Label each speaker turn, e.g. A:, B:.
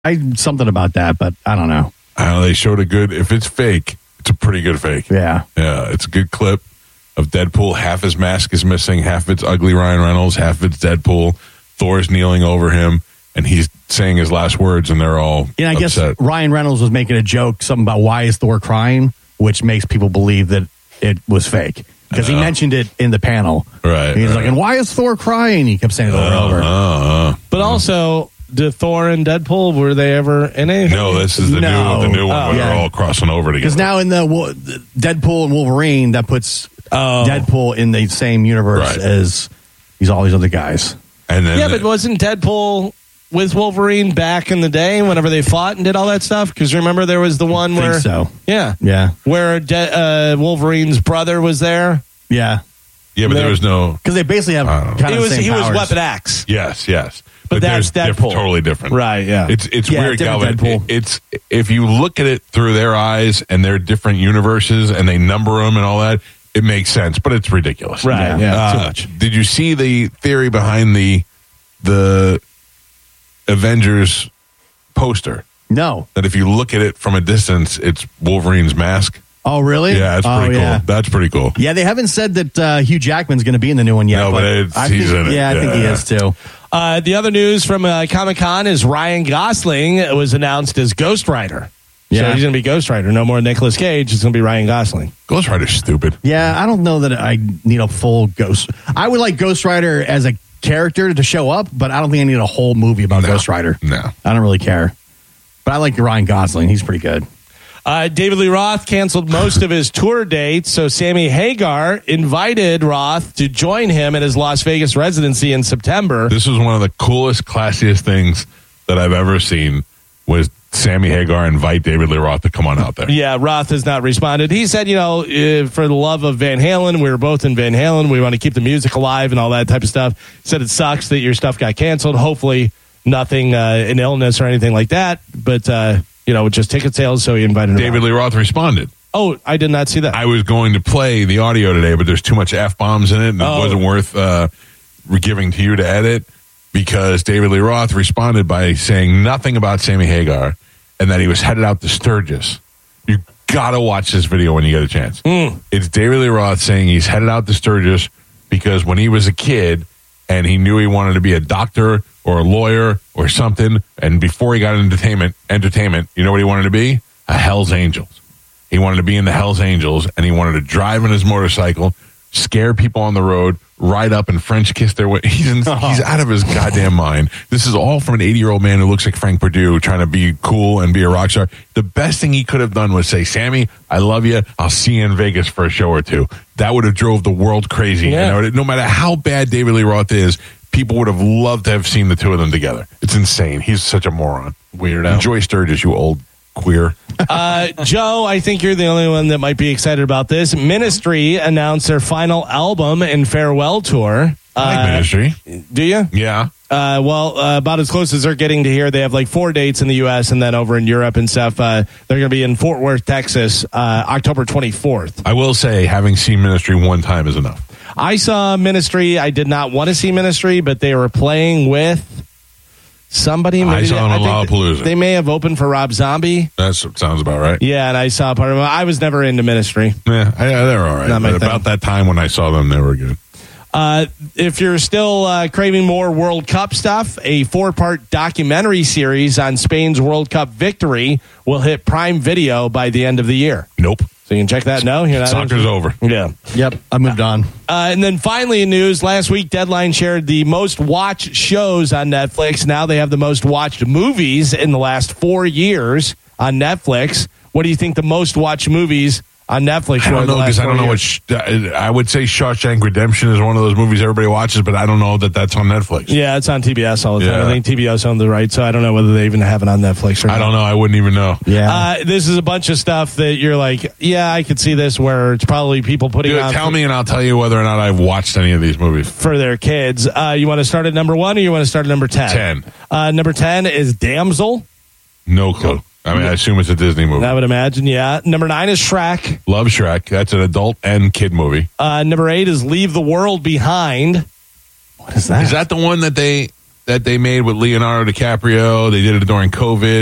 A: something about that, but I don't know.
B: They showed a good. If it's fake, it's a pretty good fake.
A: Yeah,
B: it's a good clip of Deadpool. Half his mask is missing. Half of it's ugly Ryan Reynolds. Half of it's Deadpool. Thor's kneeling over him, and he's saying his last words, and they're all
A: I
B: upset.
A: guess Ryan Reynolds was making a joke, something about why is Thor crying, which makes people believe that it was fake. Because he mentioned it in the panel.
B: Right.
A: He's like, and why is Thor crying? He kept saying it over and over.
C: But also, did Thor and Deadpool, were they ever in anything?
B: No, this is the new one where they're all crossing over together.
A: Because now in the Deadpool and Wolverine, that puts Deadpool in the same universe as all these other guys.
B: And then
C: but wasn't Deadpool with Wolverine back in the day whenever they fought and did all that stuff? Because remember there was the one where... where Wolverine's brother was there?
A: Yeah.
B: Yeah, but there was no...
A: Because they basically have kind of the same powers.
C: He was Weapon X.
B: Yes.
C: But that's Deadpool.
B: Totally different.
C: Right, yeah.
B: It's weird, Galvin.
A: Deadpool.
B: It's if you look at it through their eyes and their different universes and they number them and all that, it makes sense, but it's ridiculous.
C: Right, too much.
B: Did you see the theory behind the Avengers poster?
A: No.
B: That if you look at it from a distance, it's Wolverine's mask.
A: Oh, really?
B: Yeah, that's pretty cool. That's pretty cool.
A: Yeah, they haven't said that Hugh Jackman's going to be in the new one yet.
B: No, but he's in it.
A: Yeah, I think he is too.
C: The other news from Comic-Con is Ryan Gosling was announced as Ghost Rider. Yeah. So he's going to be Ghost Rider. No more Nicolas Cage. It's going to be Ryan Gosling.
B: Ghost Rider's stupid.
A: Yeah, I don't know that I need a full Ghost. I would like Ghost Rider as a character to show up, but I don't think I need a whole movie about Ghost Rider.
B: No.
A: I don't really care. But I like Ryan Gosling. He's pretty good.
C: David Lee Roth canceled most of his tour dates, so Sammy Hagar invited Roth to join him at his Las Vegas residency in September.
B: This was one of the coolest, classiest things that I've ever seen was Sammy Hagar invite David Lee Roth to come on out there.
C: Yeah, Roth has not responded. He said, for the love of Van Halen, we were both in Van Halen. We want to keep the music alive and all that type of stuff. He said it sucks that your stuff got canceled. Hopefully nothing, an illness or anything like that. But, just ticket sales. So he invited
B: David Lee Roth responded.
C: Oh, I did not see that.
B: I was going to play the audio today, but there's too much F-bombs in it, and it wasn't worth giving to you to edit, because David Lee Roth responded by saying nothing about Sammy Hagar and that he was headed out to Sturgis. You got to watch this video when you get a chance. It's David Lee Roth saying he's headed out to Sturgis because when he was a kid and he knew he wanted to be a doctor or a lawyer or something, and before he got into entertainment, you know what he wanted to be? A Hell's Angels. He wanted to be in the Hell's Angels, and he wanted to drive on his motorcycle, scare people on the road, ride up and French kiss their way. He's out of his goddamn mind. This is all from an 80-year-old man who looks like Frank Perdue trying to be cool and be a rock star. The best thing he could have done was say, Sammy, I love you. I'll see you in Vegas for a show or two. That would have drove the world crazy.
C: Yeah.
B: No matter how bad David Lee Roth is, people would have loved to have seen the two of them together. It's insane. He's such a moron.
C: Weirdo.
B: Enjoy Sturgis, you old queer.
C: Joe, I think you're the only one that might be excited about this. Ministry announced their final album and farewell tour.
B: I like Ministry.
C: Do you?
B: Yeah.
C: About as close as they're getting to here. They have like 4 dates in the U.S. and then over in Europe and stuff. They're going to be in Fort Worth, Texas, October 24th.
B: I will say, having seen Ministry one time is enough.
C: I saw Ministry. I did not want to see Ministry, but they were playing with somebody.
B: I saw them on Lollapalooza.
C: They may have opened for Rob Zombie.
B: That sounds about right.
C: Yeah, and I saw part of it. I was never into Ministry.
B: Yeah, they were all right. But about that time when I saw them, they were good.
C: If you're still craving more World Cup stuff, a 4-part documentary series on Spain's World Cup victory will hit Prime Video by the end of the year.
B: Nope.
C: So you can check that. No,
B: soccer's over.
C: Yeah.
A: Yep. I moved on.
C: And then finally in news, last week Deadline shared the most watched shows on Netflix. Now they have the most watched movies in the last 4 years on Netflix. What do you think the most watched movies on Netflix?
B: I don't know, because I don't know what I would say. Shawshank Redemption is one of those movies everybody watches, but I don't know that that's on Netflix.
C: Yeah, it's on TBS all the time.
B: Yeah.
C: I think TBS owns the rights, so I don't know whether they even have it on Netflix or not.
B: I don't know. I wouldn't even know.
A: Yeah.
C: This is a bunch of stuff that you're like, yeah, I could see this, where it's probably people putting on.
B: Tell me and I'll tell you whether or not I've watched any of these movies.
C: For their kids. You want to start at number 1 or you want to start at number 10?
B: 10.
C: Number 10 is Damsel.
B: No clue. I mean, I assume it's a Disney movie.
C: I would imagine, yeah. Number 9 is Shrek.
B: Love Shrek. That's an adult and kid movie.
C: Number 8 is Leave the World Behind.
A: What is that?
B: Is that the one that they that they made with Leonardo DiCaprio. They did it during COVID.